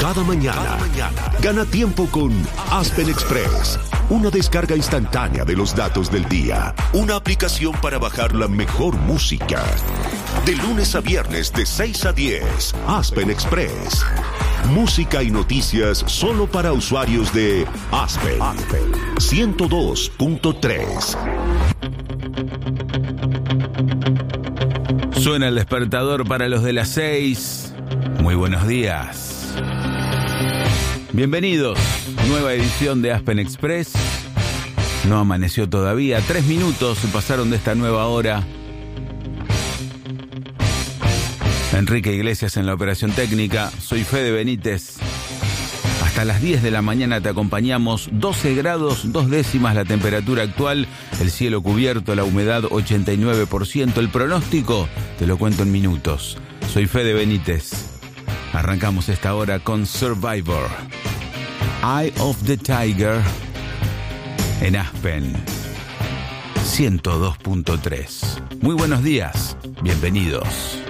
cada mañana. Gana tiempo con Aspen Express. Una descarga instantánea de los datos del día. Una aplicación para bajar la mejor música. De lunes a viernes de 6 a 10. Aspen Express. Música y noticias solo para usuarios de Aspen 102.3. Suena el despertador para los de las 6. Muy buenos días. Bienvenidos. Nueva edición de Aspen Express. No amaneció todavía. 3 minutos pasaron de esta nueva hora. Enrique Iglesias en la operación técnica. Soy Fede Benítez. Hasta las 10 de la mañana te acompañamos. 12 grados, 2 décimas la temperatura actual. El cielo cubierto, la humedad 89%. El pronóstico te lo cuento en minutos. Soy Fede Benítez. Arrancamos esta hora con Survivor. Eye of the Tiger en Aspen 102.3. Muy buenos días. Bienvenidos.